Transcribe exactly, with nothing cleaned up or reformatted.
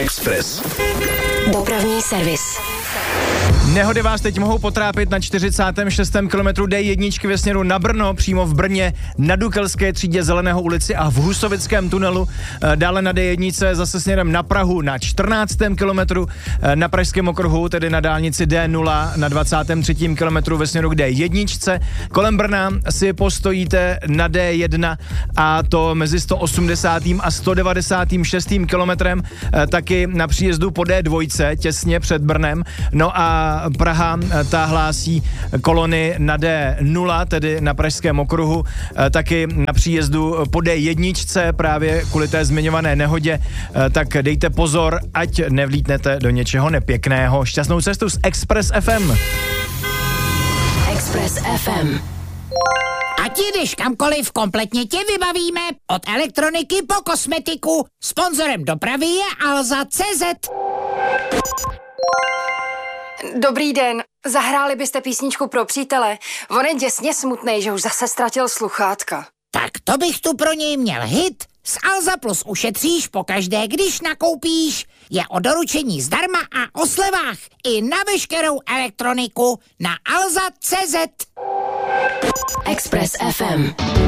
Express. Dopravní servis. Nehody vás teď mohou potrápit na čtyřicátém šestém kilometru D jedna ve směru na Brno, přímo v Brně, na Dukelské třídě Zeleného ulici a v Husovickém tunelu. Dále na D jedna zase směrem na Prahu na čtrnáctém kilometru, na Pražském okruhu, tedy na dálnici D nula na dvacátém třetím kilometru ve směru k D jedna. Kolem Brna si postojíte na D jedna a to mezi sto osmdesátým a sto devadesátým šestým kilometrem, taky na příjezdu po D dva těsně před Brnem. No a Praha ta hlásí kolony na D nula, tedy na Pražském okruhu, taky na příjezdu po D jedna právě kvůli té zmiňované nehodě, tak dejte pozor, ať nevlítnete do něčeho nepěkného. Šťastnou cestu s Express F M. Express F M. Ať jdeš kamkoliv, kompletně tě vybavíme. Od elektroniky po kosmetiku. Sponzorem dopravy je Alza tečka cé zet. Dobrý den, zahráli byste písničku pro přítele? On je děsně smutnej, že už zase ztratil sluchátka. Tak to bych tu pro něj měl hit. S Alza Plus ušetříš pokaždé, když nakoupíš. Je o doručení zdarma a o slevách i na veškerou elektroniku na alza tečka cé zet. Express F M.